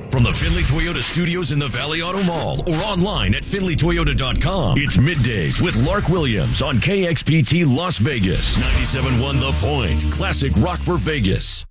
From the Findlay Toyota studios in the Valley Auto Mall or online at findlaytoyota.com. It's Middays with Lark Williams on KXPT Las Vegas. 97.1 The Point. Classic rock for Vegas.